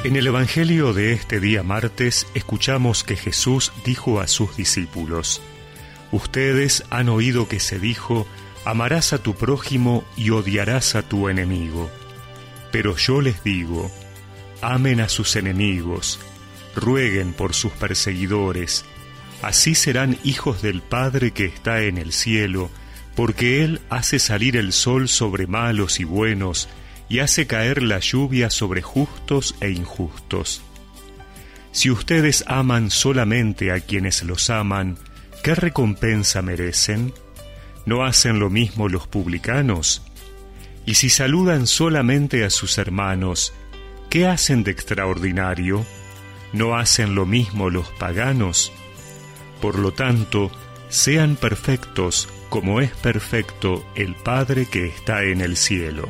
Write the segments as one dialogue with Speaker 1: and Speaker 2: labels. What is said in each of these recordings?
Speaker 1: En el Evangelio de este día martes escuchamos que Jesús dijo a sus discípulos: Ustedes han oído que se dijo, amarás a tu prójimo y odiarás a tu enemigo. Pero yo les digo, amen a sus enemigos, rueguen por sus perseguidores, así serán hijos del Padre que está en el cielo, porque Él hace salir el sol sobre malos y buenos, y hace caer la lluvia sobre justos e injustos. Si ustedes aman solamente a quienes los aman, ¿qué recompensa merecen? ¿No hacen lo mismo los publicanos? Y si saludan solamente a sus hermanos, ¿qué hacen de extraordinario? ¿No hacen lo mismo los paganos? Por lo tanto, sean perfectos como es perfecto el Padre que está en el cielo.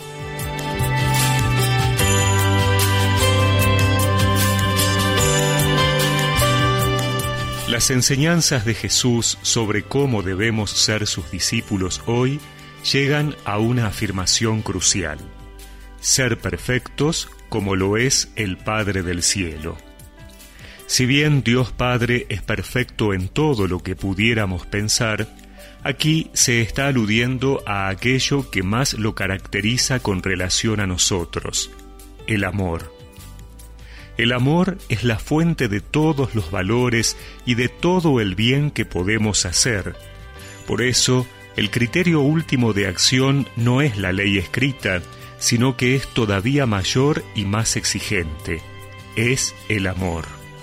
Speaker 1: Las enseñanzas de Jesús sobre cómo debemos ser sus discípulos hoy llegan a una afirmación crucial: ser perfectos como lo es el Padre del cielo. Si bien Dios Padre es perfecto en todo lo que pudiéramos pensar, aquí se está aludiendo a aquello que más lo caracteriza con relación a nosotros: el amor. El amor es la fuente de todos los valores y de todo el bien que podemos hacer. Por eso, el criterio último de acción no es la ley escrita, sino que es todavía mayor y más exigente: es el amor.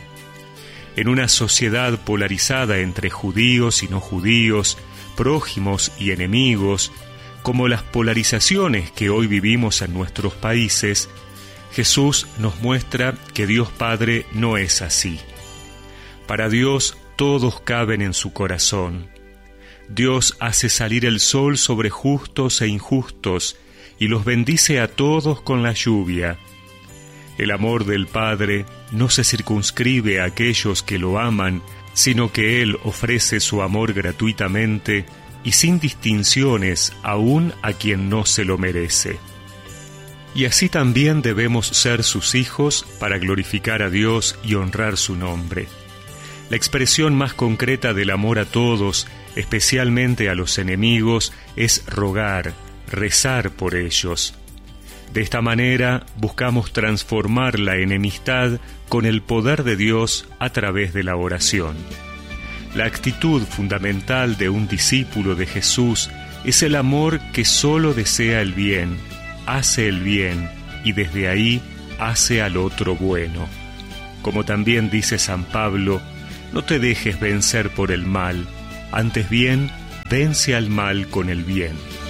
Speaker 1: En una sociedad polarizada entre judíos y no judíos, prójimos y enemigos, como las polarizaciones que hoy vivimos en nuestros países, Jesús nos muestra que Dios Padre no es así. Para Dios todos caben en su corazón. Dios hace salir el sol sobre justos e injustos y los bendice a todos con la lluvia. El amor del Padre no se circunscribe a aquellos que lo aman, sino que Él ofrece su amor gratuitamente y sin distinciones aún a quien no se lo merece. Y así también debemos ser sus hijos para glorificar a Dios y honrar su nombre. La expresión más concreta del amor a todos, especialmente a los enemigos, es rogar, rezar por ellos. De esta manera buscamos transformar la enemistad con el poder de Dios a través de la oración. La actitud fundamental de un discípulo de Jesús es el amor que solo desea el bien, hace el bien y desde ahí hace al otro bueno. Como también dice San Pablo, no te dejes vencer por el mal, antes bien, vence al mal con el bien.